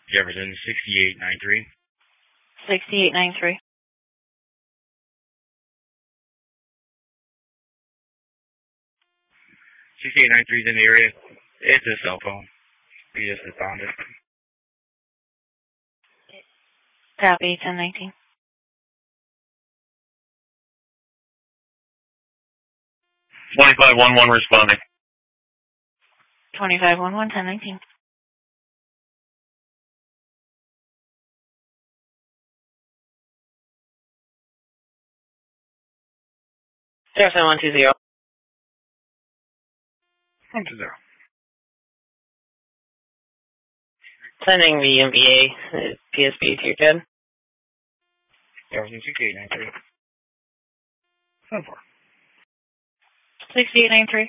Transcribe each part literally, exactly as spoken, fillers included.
Jefferson, sixty-eight ninety-three. sixty-eight ninety-three. sixty-eight ninety-three is in the area. It's a cell phone. We just found it. Copy, ten nineteen. twenty-five one one responding. twenty-five one one, ten nineteen. zero seven one two zero. one two zero. Sending the M B A, P S B to your kid. Jefferson, sixty-eight ninety-three. seven four. sixty-eight ninety-three.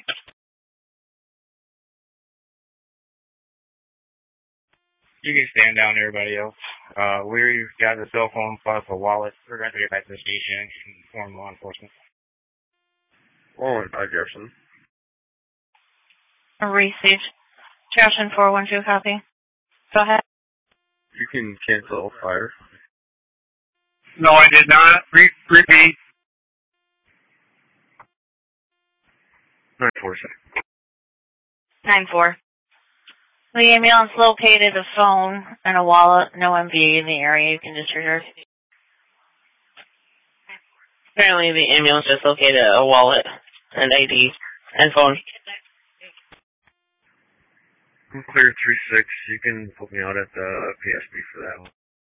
You can stand down, everybody else. Uh, we've got the cell phone plus a wallet. We're going to get back to the station and inform law enforcement. four one five Jefferson. Received. Jefferson four one two, copy. Go ahead. You can cancel fire. No, I did not. Re- repeat. nine four six. nine four. The ambulance located a phone and a wallet, no M V in the area. You can disregard. Apparently the ambulance just located a wallet and I D and phone. I'm clear three six. You can put me out at the P S B for that one.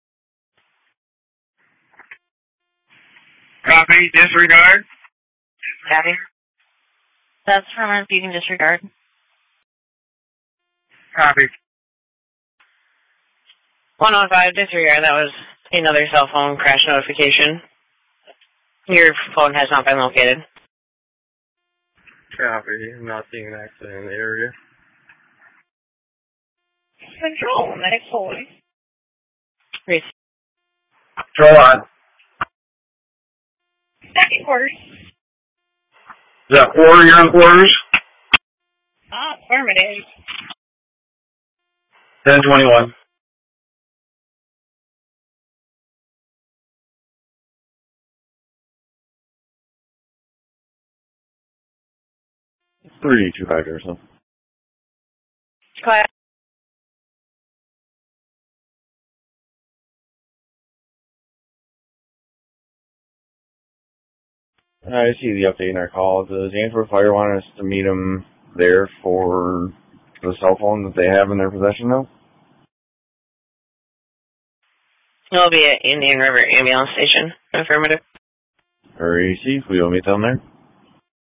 Copy. Disregard. Copy. That's from you can disregard. Copy. one one five, disregard. That was another cell phone crash notification. Your phone has not been located. Copy. I'm not seeing an accident in the area. Control, next forty. Reese. Control on. Second quarters. Is that four? You're in quarters? Ah, affirmative. ten twenty-one. three two five or so. Quiet. I see the update in our call. Does Antwerp Fire want us to meet them there for the cell phone that they have in their possession now? It'll be at Indian River Ambulance Station. Affirmative. Or A C, we will meet them there?